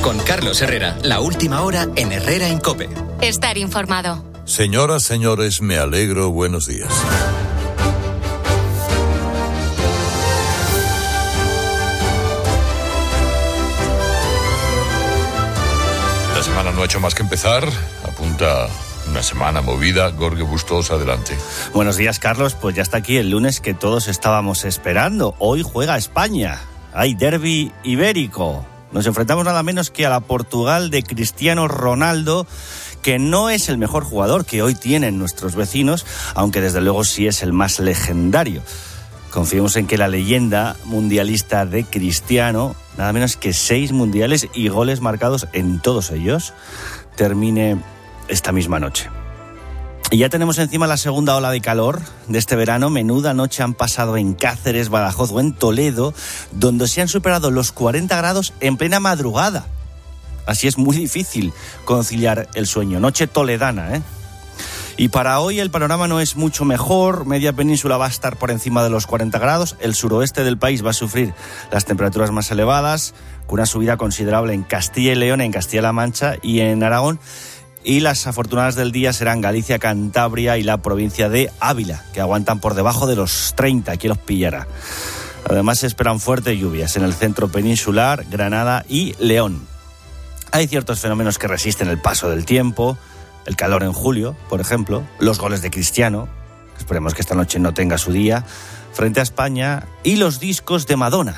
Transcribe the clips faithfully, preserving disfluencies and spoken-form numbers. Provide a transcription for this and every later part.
Con Carlos Herrera, la última hora en Herrera en COPE. Estar informado. Señoras, señores, me alegro. Buenos días. La semana no ha hecho más que empezar. Apunta una semana movida. Jorge Bustos, adelante. Buenos días, Carlos. Pues ya está aquí el lunes que todos estábamos esperando. Hoy juega España. Hay derbi ibérico. Nos enfrentamos nada menos que a la Portugal de Cristiano Ronaldo, que no es el mejor jugador que hoy tienen nuestros vecinos, aunque desde luego sí es el más legendario. Confiemos en que la leyenda mundialista de Cristiano, nada menos que seis mundiales y goles marcados en todos ellos, termine esta misma noche. Y ya tenemos encima la segunda ola de calor de este verano. Menuda noche han pasado en Cáceres, Badajoz o en Toledo, donde se han superado los cuarenta grados en plena madrugada. Así es muy difícil conciliar el sueño. Noche toledana, ¿eh? Y para hoy el panorama no es mucho mejor. Media península va a estar por encima de los cuarenta grados. El suroeste del país va a sufrir las temperaturas más elevadas, con una subida considerable en Castilla y León, en Castilla-La Mancha y en Aragón. Y las afortunadas del día serán Galicia, Cantabria y la provincia de Ávila, que aguantan por debajo de los treinta, aquí los pillará. Además se esperan fuertes lluvias en el centro peninsular, Granada y León. Hay ciertos fenómenos que resisten el paso del tiempo, el calor en julio, por ejemplo, los goles de Cristiano, esperemos que esta noche no tenga su día, frente a España, y los discos de Madonna.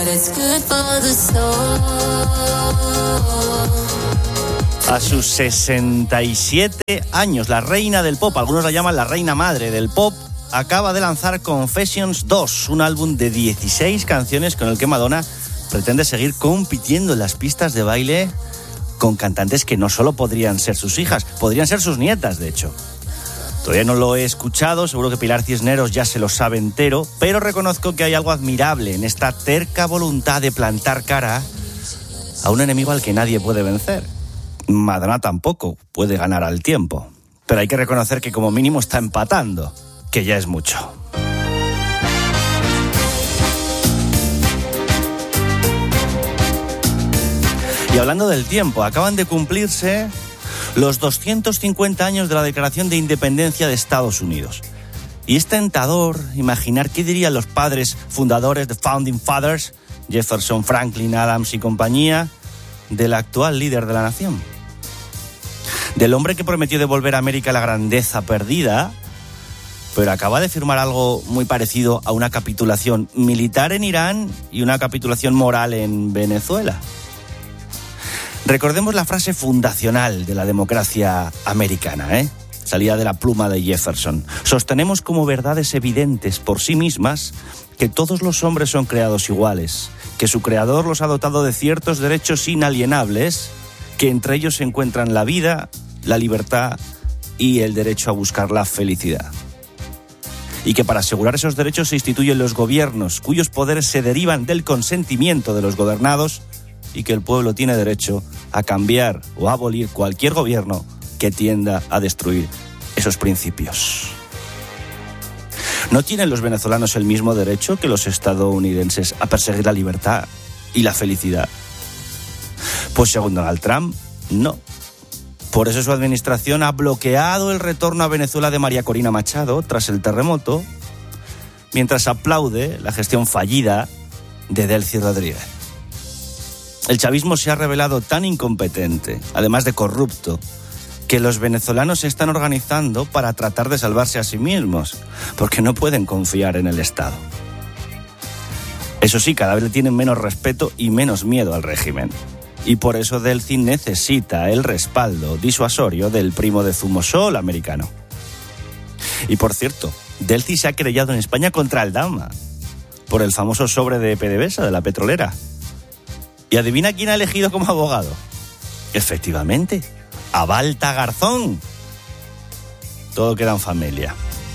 A sus sesenta y siete años, la reina del pop, algunos la llaman la reina madre del pop, acaba de lanzar Confessions dos, un álbum de dieciséis canciones con el que Madonna pretende seguir compitiendo en las pistas de baile con cantantes que no solo podrían ser sus hijas, podrían ser sus nietas, de hecho. Todavía no lo he escuchado, seguro que Pilar Cisneros ya se lo sabe entero, pero reconozco que hay algo admirable en esta terca voluntad de plantar cara a un enemigo al que nadie puede vencer. Madonna tampoco puede ganar al tiempo, pero hay que reconocer que como mínimo está empatando, que ya es mucho. Y hablando del tiempo, acaban de cumplirse los doscientos cincuenta años de la Declaración de Independencia de Estados Unidos. Y es tentador imaginar qué dirían los padres fundadores, de Founding Fathers, Jefferson, Franklin, Adams y compañía, del actual líder de la nación. Del hombre que prometió devolver a América la grandeza perdida, pero acaba de firmar algo muy parecido a una capitulación militar en Irán y una capitulación moral en Venezuela. Recordemos la frase fundacional de la democracia americana, ¿eh? Salía de la pluma de Jefferson. Sostenemos como verdades evidentes por sí mismas que todos los hombres son creados iguales, que su creador los ha dotado de ciertos derechos inalienables, que entre ellos se encuentran la vida, la libertad y el derecho a buscar la felicidad. Y que para asegurar esos derechos se instituyen los gobiernos, cuyos poderes se derivan del consentimiento de los gobernados, y que el pueblo tiene derecho a cambiar o a abolir cualquier gobierno que tienda a destruir esos principios. ¿No tienen los venezolanos el mismo derecho que los estadounidenses a perseguir la libertad y la felicidad? Pues según Donald Trump, no. Por eso su administración ha bloqueado el retorno a Venezuela de María Corina Machado tras el terremoto, mientras aplaude la gestión fallida de Delcy Rodríguez. El chavismo se ha revelado tan incompetente, además de corrupto, que los venezolanos se están organizando para tratar de salvarse a sí mismos, porque no pueden confiar en el Estado. Eso sí, cada vez le tienen menos respeto y menos miedo al régimen. Y por eso Delcy necesita el respaldo disuasorio del primo de Zumosol americano. Y por cierto, Delcy se ha querellado en España contra Aldama por el famoso sobre de PDVSA, de la petrolera. ¿Y adivina quién ha elegido como abogado? Efectivamente, a Balta Garzón. Todo queda en familia.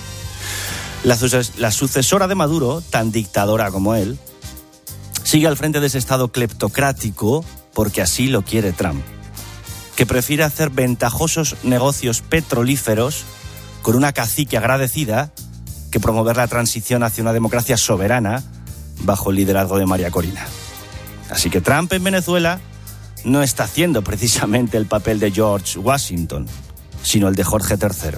La, suces- la sucesora de Maduro, tan dictadora como él, sigue al frente de ese estado cleptocrático porque así lo quiere Trump, que prefiere hacer ventajosos negocios petrolíferos con una cacique agradecida que promover la transición hacia una democracia soberana bajo el liderazgo de María Corina. Así que Trump en Venezuela no está haciendo precisamente el papel de George Washington, sino el de Jorge tercero.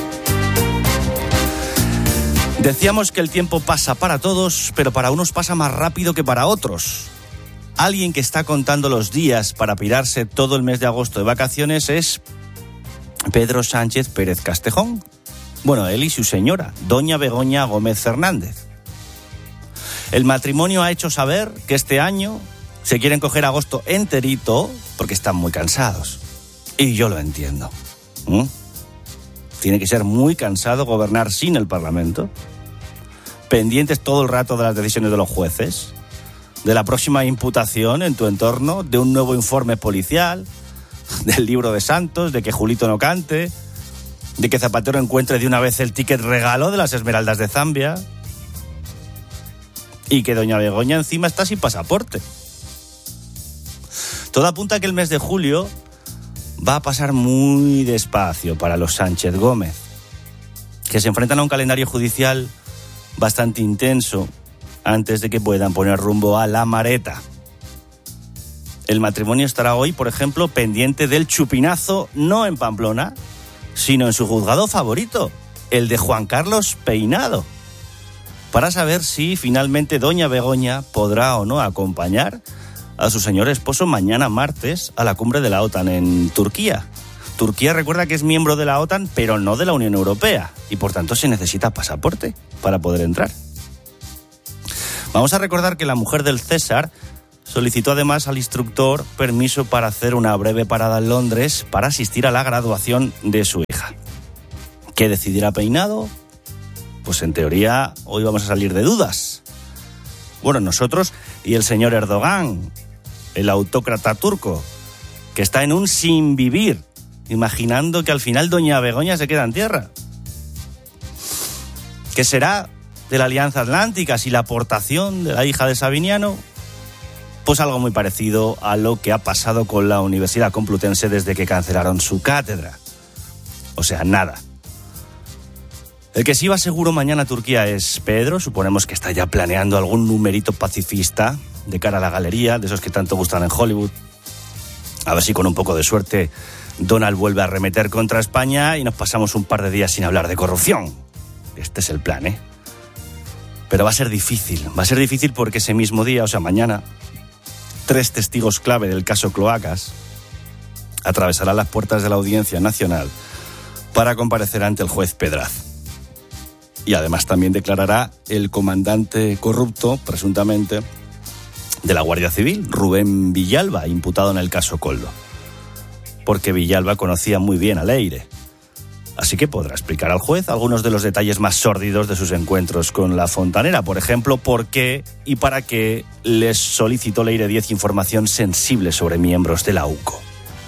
Decíamos que el tiempo pasa para todos, pero para unos pasa más rápido que para otros. Alguien que está contando los días para pirarse todo el mes de agosto de vacaciones es Pedro Sánchez Pérez Castejón. Bueno, él y su señora, doña Begoña Gómez Fernández. El matrimonio ha hecho saber que este año se quieren coger agosto enterito porque están muy cansados. Y yo lo entiendo. ¿Mm? Tiene que ser muy cansado gobernar sin el Parlamento, pendientes todo el rato de las decisiones de los jueces, de la próxima imputación en tu entorno, de un nuevo informe policial, del libro de Santos, de que Julito no cante, de que Zapatero encuentre de una vez el ticket regalo de las Esmeraldas de Zambia y que doña Begoña encima está sin pasaporte. Todo apunta a que el mes de julio va a pasar muy despacio para los Sánchez Gómez, que se enfrentan a un calendario judicial bastante intenso antes de que puedan poner rumbo a la Mareta. El matrimonio estará hoy, por ejemplo, pendiente del chupinazo, no en Pamplona, sino en su juzgado favorito, el de Juan Carlos Peinado, para saber si finalmente doña Begoña podrá o no acompañar a su señor esposo mañana martes a la cumbre de la OTAN en Turquía. Turquía, recuerda que es miembro de la OTAN, pero no de la Unión Europea, y por tanto se necesita pasaporte para poder entrar. Vamos a recordar que la mujer del César solicitó además al instructor permiso para hacer una breve parada en Londres para asistir a la graduación de su hija. ¿Qué decidirá Peinado? Pues en teoría hoy vamos a salir de dudas. Bueno, nosotros y el señor Erdogan, el autócrata turco, que está en un sin vivir, imaginando que al final doña Begoña se queda en tierra. ¿Qué será de la Alianza Atlántica si la aportación de la hija de Sabiniano? Pues algo muy parecido a lo que ha pasado con la Universidad Complutense desde que cancelaron su cátedra. O sea, nada. El que sí va seguro mañana a Turquía es Pedro. Suponemos que está ya planeando algún numerito pacifista de cara a la galería, de esos que tanto gustan en Hollywood. A ver si con un poco de suerte Donald vuelve a arremeter contra España y nos pasamos un par de días sin hablar de corrupción. Este es el plan, ¿eh? Pero va a ser difícil. Va a ser difícil porque ese mismo día, o sea, mañana, tres testigos clave del caso Cloacas atravesarán las puertas de la Audiencia Nacional para comparecer ante el juez Pedraz. Y además también declarará el comandante corrupto, presuntamente, de la Guardia Civil, Rubén Villalba, imputado en el caso Koldo. Porque Villalba conocía muy bien a Leire. Así que podrá explicar al juez algunos de los detalles más sórdidos de sus encuentros con la fontanera. Por ejemplo, por qué y para qué les solicitó Leire diez información sensible sobre miembros de la U C O.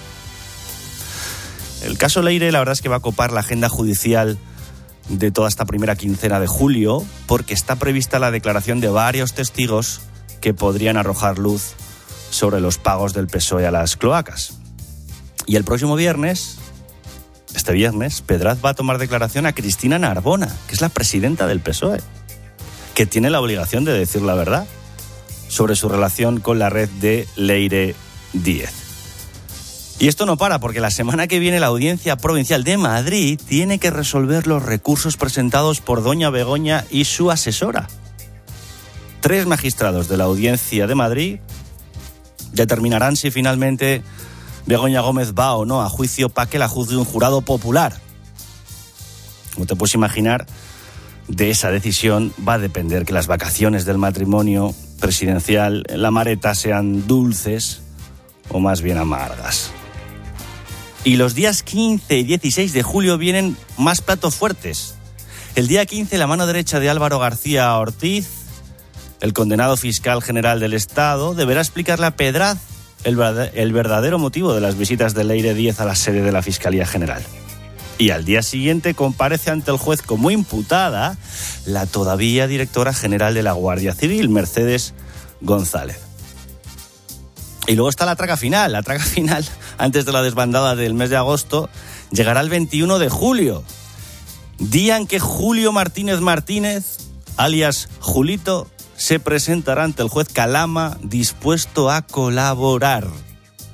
El caso Leire, la verdad es que va a copar la agenda judicial de toda esta primera quincena de julio, porque está prevista la declaración de varios testigos que podrían arrojar luz sobre los pagos del P S O E a las cloacas. Y el próximo viernes, este viernes, Pedraz va a tomar declaración a Cristina Narbona, que es la presidenta del P S O E, que tiene la obligación de decir la verdad sobre su relación con la red de Leire diez. Y esto no para, porque la semana que viene la Audiencia Provincial de Madrid tiene que resolver los recursos presentados por doña Begoña y su asesora. Tres magistrados de la Audiencia de Madrid determinarán si finalmente Begoña Gómez va o no a juicio para que la juzgue un jurado popular. Como te puedes imaginar, de esa decisión va a depender que las vacaciones del matrimonio presidencial en la Mareta sean dulces o más bien amargas. Y los días quince y dieciséis de julio vienen más platos fuertes. El día quince, la mano derecha de Álvaro García Ortiz, el condenado fiscal general del Estado, deberá explicarle a Pedraz el, el verdadero motivo de las visitas de Leire diez a la sede de la Fiscalía General. Y al día siguiente comparece ante el juez como imputada la todavía directora general de la Guardia Civil, Mercedes González. Y luego está la traca final. La traca final, antes de la desbandada del mes de agosto, llegará el veintiuno de julio. Día en que Julio Martínez Martínez, alias Julito, se presentará ante el juez Calama dispuesto a colaborar.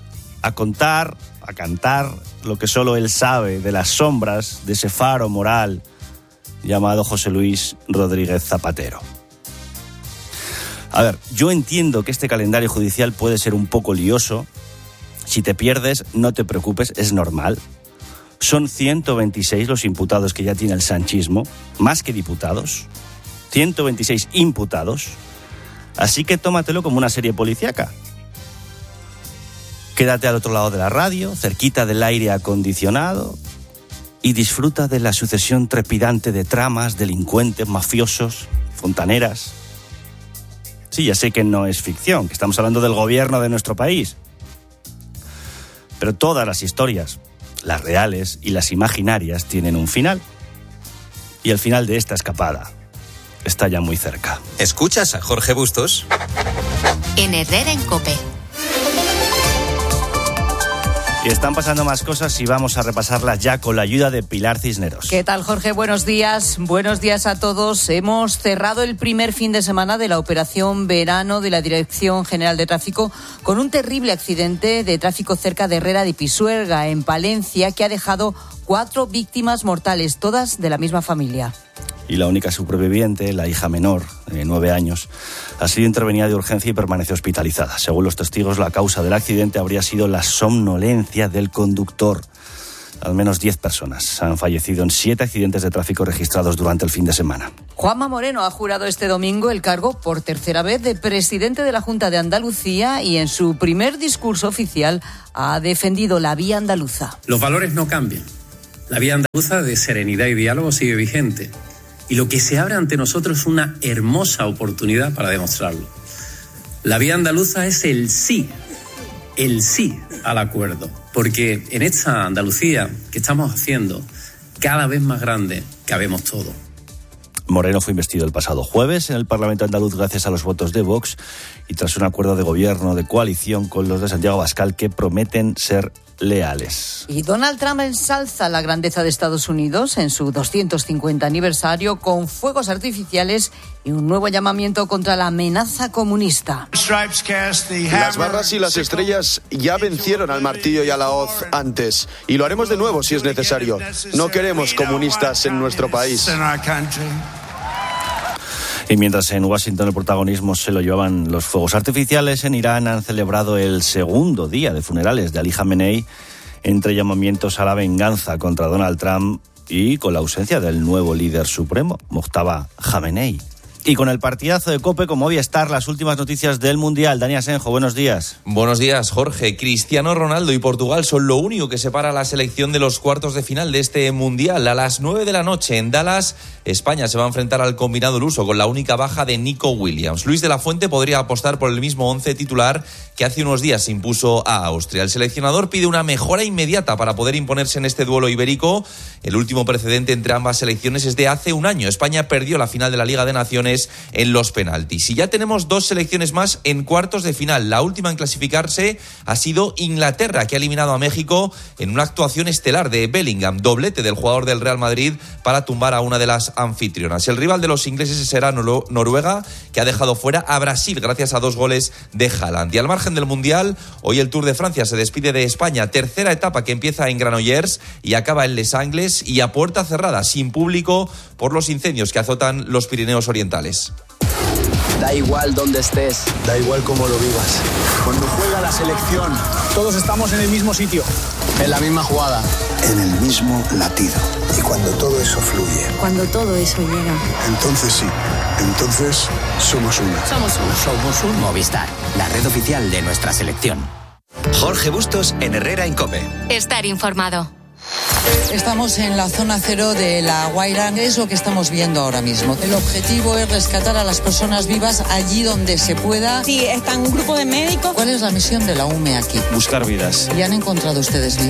a contar, a cantar lo que solo él sabe de las sombras de ese faro moral llamado José Luis Rodríguez Zapatero. A ver, yo entiendo que este calendario judicial puede ser un poco lioso. Si te pierdes, no te preocupes, es normal. Son ciento veintiséis los imputados que ya tiene el sanchismo, más que diputados. ciento veintiséis imputados. Así que tómatelo como una serie policíaca. Quédate al otro lado de la radio, cerquita del aire acondicionado, y disfruta de la sucesión trepidante de tramas, delincuentes, mafiosos, fontaneras. Sí, ya sé que no es ficción, que estamos hablando del gobierno de nuestro país. Pero todas las historias, las reales y las imaginarias, tienen un final. Y el final de esta escapada está ya muy cerca. ¿Escuchas a Jorge Bustos? En Herrera en COPE. Y están pasando más cosas y vamos a repasarlas ya con la ayuda de Pilar Cisneros. ¿Qué tal, Jorge? Buenos días. Buenos días a todos. Hemos cerrado el primer fin de semana de la operación verano de la Dirección General de Tráfico con un terrible accidente de tráfico cerca de Herrera de Pisuerga, en Palencia, que ha dejado cuatro víctimas mortales, todas de la misma familia. Y la única superviviente, la hija menor, de nueve años, ha sido intervenida de urgencia y permanece hospitalizada. Según los testigos, la causa del accidente habría sido la somnolencia del conductor. Al menos diez personas han fallecido en siete accidentes de tráfico registrados durante el fin de semana. Juanma Moreno ha jurado este domingo el cargo por tercera vez de presidente de la Junta de Andalucía y en su primer discurso oficial ha defendido la vía andaluza. Los valores no cambian. La vía andaluza de serenidad y diálogo sigue vigente. Y lo que se abre ante nosotros es una hermosa oportunidad para demostrarlo. La vía andaluza es el sí, el sí al acuerdo. Porque en esta Andalucía que estamos haciendo, cada vez más grande, cabemos todo. Moreno fue investido el pasado jueves en el Parlamento andaluz gracias a los votos de Vox y tras un acuerdo de gobierno de coalición con los de Santiago Abascal que prometen ser leales. Y Donald Trump ensalza la grandeza de Estados Unidos en su doscientos cincuenta aniversario con fuegos artificiales y un nuevo llamamiento contra la amenaza comunista. Las barras y las estrellas ya vencieron al martillo y a la hoz antes, y lo haremos de nuevo si es necesario. No queremos comunistas en nuestro país. Y mientras en Washington el protagonismo se lo llevaban los fuegos artificiales, en Irán han celebrado el segundo día de funerales de Ali Khamenei, entre llamamientos a la venganza contra Donald Trump y con la ausencia del nuevo líder supremo, Mojtaba Khamenei. Y con el partidazo de COPE, como Movistar, las últimas noticias del Mundial. Dani Asenjo, buenos días. Buenos días, Jorge. Cristiano Ronaldo y Portugal son lo único que separa a la selección de los cuartos de final de este Mundial. A las nueve de la noche en Dallas, España se va a enfrentar al combinado luso con la única baja de Nico Williams. Luis de la Fuente podría apostar por el mismo once titular que hace unos días se impuso a Austria. El seleccionador pide una mejora inmediata para poder imponerse en este duelo ibérico. El último precedente entre ambas selecciones es de hace un año. España perdió la final de la Liga de Naciones en los penaltis. Y ya tenemos dos selecciones más en cuartos de final. La última en clasificarse ha sido Inglaterra, que ha eliminado a México en una actuación estelar de Bellingham, doblete del jugador del Real Madrid para tumbar a una de las anfitrionas. El rival de los ingleses será Nor- Noruega, que ha dejado fuera a Brasil gracias a dos goles de Haaland. Y al margen del Mundial, hoy el Tour de Francia se despide de España, tercera etapa que empieza en Granollers y acaba en Les Angles y a puerta cerrada, sin público, por los incendios que azotan los Pirineos Orientales. Da igual dónde estés, Da igual cómo lo vivas. cuando juega la selección, Todos estamos en el mismo sitio, en la misma jugada. en el mismo latido. Y cuando todo eso fluye, Cuando todo eso llega. entonces sí, entonces somos uno. Somos uno. Somos un Movistar, la red oficial de nuestra selección. Jorge Bustos en Herrera en COPE. Estar informado. Estamos en la zona cero de La Guaira, es lo que estamos viendo ahora mismo. El objetivo es rescatar a las personas vivas allí donde se pueda. Sí, está un grupo de médicos. ¿Cuál es la misión de la U M E aquí? Buscar vidas. ¿Y han encontrado ustedes vidas?